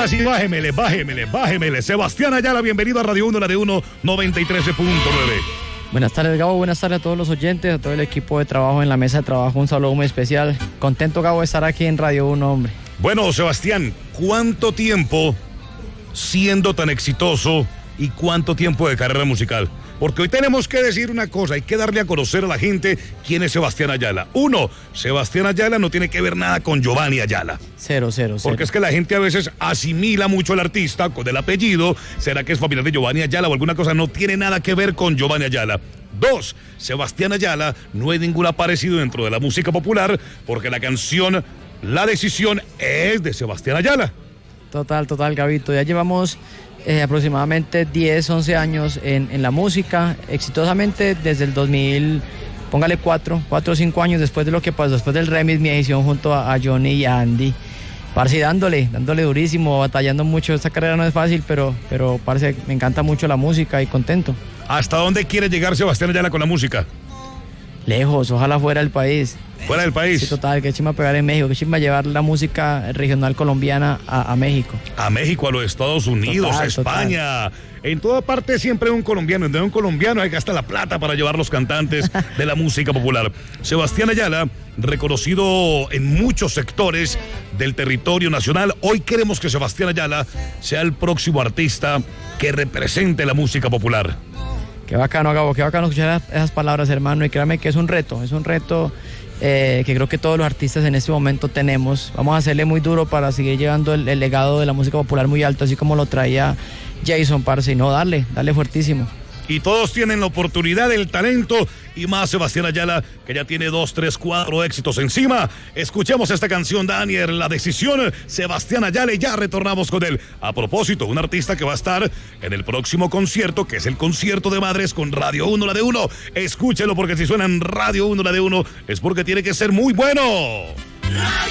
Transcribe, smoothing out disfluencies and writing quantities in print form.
sí, bájemele. Sebastián Ayala, bienvenido a Radio 1, la de 1, 93.9. Buenas tardes, Gabo, buenas tardes a todos los oyentes, a todo el equipo de trabajo en la mesa de trabajo, un saludo muy especial. Contento, Gabo, de estar aquí en Radio 1, hombre. Bueno, Sebastián, ¿cuánto tiempo siendo tan exitoso y cuánto tiempo de carrera musical? Porque hoy tenemos que decir una cosa, hay que darle a conocer a la gente quién es Sebastián Ayala. Uno, Sebastián Ayala no tiene que ver nada con Giovanni Ayala. Cero. Porque es que la gente a veces asimila mucho al artista con el apellido. ¿Será que es familiar de Giovanni Ayala o alguna cosa? No tiene nada que ver con Giovanni Ayala. Dos, Sebastián Ayala no es ningún aparecido dentro de la música popular porque la canción La Decisión es de Sebastián Ayala. Total, Gabito. Ya llevamos aproximadamente 10, 11 años en la música, exitosamente desde el 2000, póngale 4 o 5 años después de lo que pasó, después del remix, mi edición junto a Johnny y a Andy. Parce, dándole durísimo, batallando mucho. Esta carrera no es fácil, pero parce, me encanta mucho la música y contento. ¿Hasta dónde quiere llegar Sebastián Ayala con la música? Lejos, ojalá fuera del país. ¿Fuera del país? Sí, total, que chimba pegar en México, que chimba llevar la música regional colombiana a México. A México, a los Estados Unidos, a España. En toda parte siempre hay un colombiano. Donde hay un colombiano hay que gastar la plata para llevar los cantantes de la música popular. Sebastián Ayala, reconocido en muchos sectores del territorio nacional. Hoy queremos que Sebastián Ayala sea el próximo artista que represente la música popular. Qué bacano, Gabo, qué bacano escuchar esas palabras, hermano, y créame que es un reto que creo que todos los artistas en este momento tenemos. Vamos a hacerle muy duro para seguir llevando el legado de la música popular muy alto, así como lo traía Jason, parce, y no, darle fuertísimo. Y todos tienen la oportunidad, el talento, y más Sebastián Ayala, que ya tiene 2, 3, 4 éxitos encima. Escuchemos esta canción, Daniel, La Decisión, Sebastián Ayala, y ya retornamos con él. A propósito, un artista que va a estar en el próximo concierto, que es el concierto de madres con Radio 1, la de 1. Escúchelo, porque si suena en Radio 1, la de 1, es porque tiene que ser muy bueno.